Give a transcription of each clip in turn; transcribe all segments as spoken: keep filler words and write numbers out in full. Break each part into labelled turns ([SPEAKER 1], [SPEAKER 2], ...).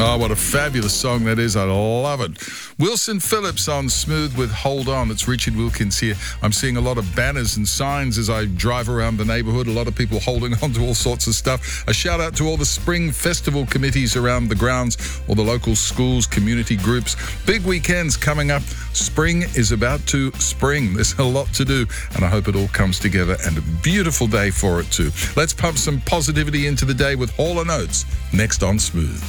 [SPEAKER 1] Oh, what a fabulous song that is. I love it. Wilson Phillips on Smooth with Hold On. It's Richard Wilkins here. I'm seeing a lot of banners and signs as I drive around the neighbourhood. A lot of people holding on to all sorts of stuff. A shout out to all the Spring Festival committees around the grounds, all the local schools, community groups. Big weekends coming up. Spring is about to spring. There's a lot to do, and I hope it all comes together, and a beautiful day for it too. Let's pump some positivity into the day with Hall and Oates next on Smooth.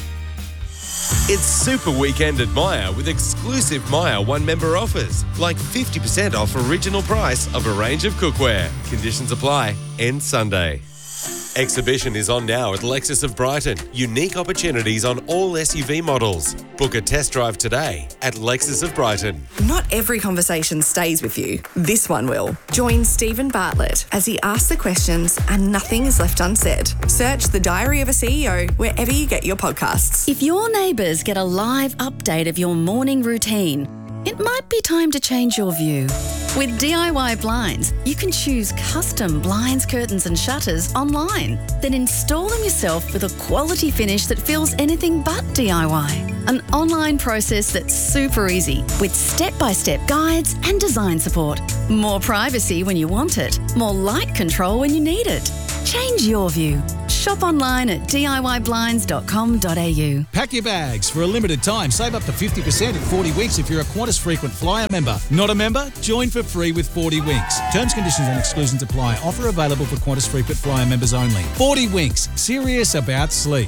[SPEAKER 2] It's Super Weekend at Myer with exclusive Myer one-member offers, like fifty percent off original price of a range of cookware. Conditions apply. End Sunday. Exhibition is on now at Lexus of Brighton. Unique opportunities on all S U V models. Book a test drive today at Lexus of Brighton.
[SPEAKER 3] Not every conversation stays with you. This one will. Join Stephen Bartlett as he asks the questions and nothing is left unsaid. Search The Diary of a C E O wherever you get your podcasts.
[SPEAKER 4] If your neighbours get a live update of your morning routine, it might be time to change your view. With D I Y Blinds, you can choose custom blinds, curtains and shutters online. Then install them yourself with a quality finish that feels anything but D I Y. An online process that's super easy with step-by-step guides and design support. More privacy when you want it. More light control when you need it. Change your view. Shop online at D I Y blinds dot com dot a u.
[SPEAKER 5] Pack your bags. For a limited time, save up to fifty percent in forty weeks if you're a Qantas Frequent Flyer member. Not a member? Join for free with forty winks. Terms, conditions and exclusions apply. Offer available for Qantas Frequent Flyer members only. forty winks. Serious about sleep.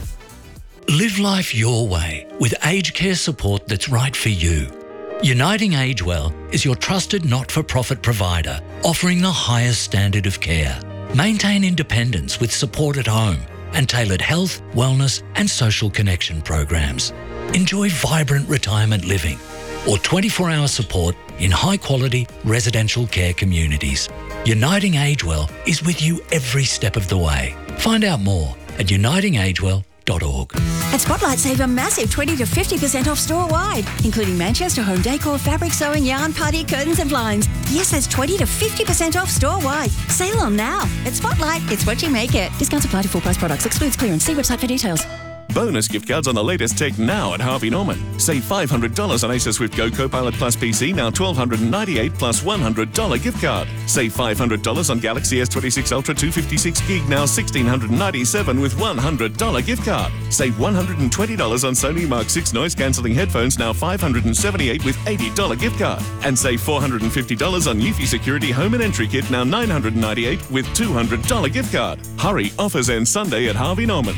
[SPEAKER 6] Live life your way with aged care support that's right for you. Uniting AgeWell is your trusted not-for-profit provider, offering the highest standard of care. Maintain independence with support at home and tailored health, wellness and social connection programs. Enjoy vibrant retirement living or twenty-four hour support in high-quality residential care communities. Uniting AgeWell is with you every step of the way. Find out more at uniting agewell dot org.
[SPEAKER 7] At Spotlight, save a massive twenty to fifty percent off store-wide, including Manchester home decor, fabric sewing, yarn, party, curtains and blinds. Yes, that's twenty to fifty percent off store-wide. Sale on now. At Spotlight, it's what you make it. Discounts apply to full-price products. Excludes clearance. See website for details.
[SPEAKER 8] Bonus gift cards on the latest tech now at Harvey Norman. Save five hundred dollars on Acer Swift Go Copilot Plus P C, now one thousand two hundred ninety-eight dollars plus one hundred dollars gift card. Save five hundred dollars on Galaxy S twenty-six Ultra two fifty-six gig, now one thousand six hundred ninety-seven dollars with one hundred dollars gift card. Save one hundred twenty dollars on Sony Mark six noise-cancelling headphones, now five hundred seventy-eight dollars with eighty dollars gift card. And save four hundred fifty dollars on Eufy Security Home and Entry Kit, now nine hundred ninety-eight dollars with two hundred dollars gift card. Hurry, offers end Sunday at Harvey Norman.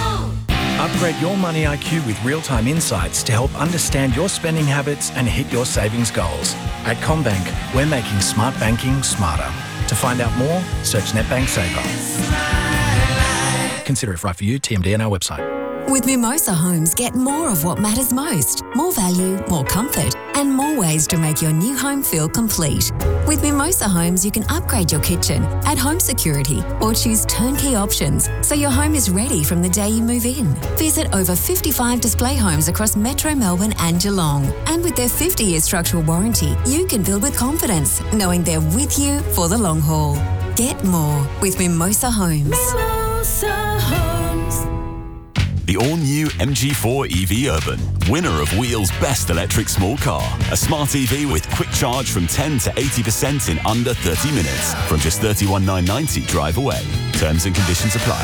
[SPEAKER 9] Upgrade your money I Q with real-time insights to help understand your spending habits and hit your savings goals. At CommBank, we're making smart banking smarter. To find out more, search NetBank Saver. Consider if right for you. T M D on our website.
[SPEAKER 10] With Mimosa Homes, get more of what matters most. More value, more comfort, and more ways to make your new home feel complete. With Mimosa Homes, you can upgrade your kitchen, add home security, or choose turnkey options so your home is ready from the day you move in. Visit over fifty-five display homes across Metro Melbourne and Geelong. And with their fifty year structural warranty, you can build with confidence, knowing they're with you for the long haul. Get more with Mimosa Homes.
[SPEAKER 7] Mimosa Homes.
[SPEAKER 11] The all-new M G four E V Urban, winner of Wheel's Best Electric Small Car. A smart E V with quick charge from ten to eighty percent in under thirty minutes. From just thirty-one thousand nine hundred ninety drive away. Terms and conditions apply.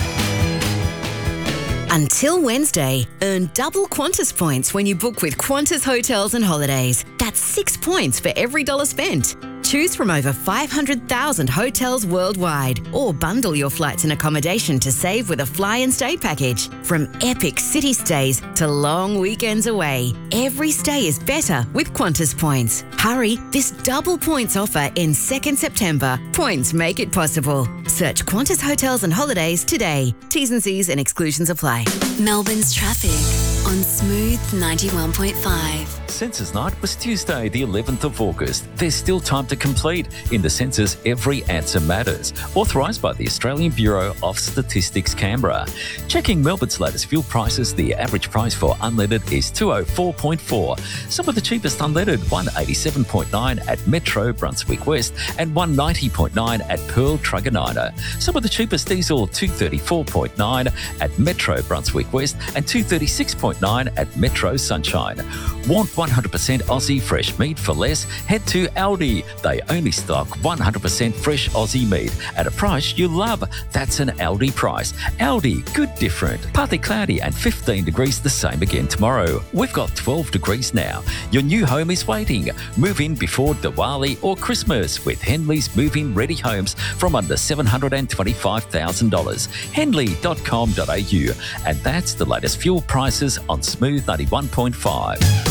[SPEAKER 12] Until Wednesday, earn double Qantas points when you book with Qantas Hotels and Holidays. That's six points for every dollar spent. Choose from over five hundred thousand hotels worldwide, or bundle your flights and accommodation to save with a fly and stay package. From epic city stays to long weekends away, every stay is better with Qantas points. Hurry, this double points offer ends second September. Points make it possible. Search Qantas Hotels and Holidays today. T's and C's and exclusions apply.
[SPEAKER 10] Melbourne's traffic on Smooth ninety-one point five.
[SPEAKER 13] Census night was Tuesday, the eleventh of August. There's still time to complete in the census Every Answer Matters, authorised by the Australian Bureau of Statistics, Canberra. Checking Melbourne's latest fuel prices, the average price for unleaded is two oh four point four. Some of the cheapest unleaded, one eighty-seven point nine at Metro Brunswick West and one ninety point nine at Pearl Truganina. Some of the cheapest diesel, two thirty-four point nine at Metro Brunswick West and two thirty-six point point nine at Metro Sunshine. Want one hundred percent Aussie fresh meat for less? Head to Aldi. They only stock one hundred percent fresh Aussie meat at a price you love. That's an Aldi price. Aldi, good different. Partly cloudy and fifteen degrees the same again tomorrow. We've got twelve degrees now. Your new home is waiting. Move in before Diwali or Christmas with Henley's Move-In Ready Homes from under seven hundred twenty-five thousand dollars. henley dot com dot a u. And that's the latest fuel prices on Smooth ninety-one point five.